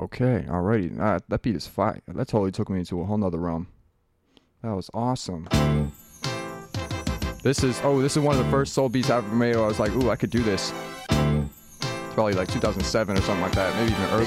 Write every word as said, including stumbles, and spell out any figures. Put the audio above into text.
Okay, alrighty. That, that beat is fire. That totally took me into a whole nother realm. That was awesome. This is, oh, this is one of the first soul beats I ever made where I was like, ooh, I could do this. It's probably like two thousand seven or something like that, maybe even earlier.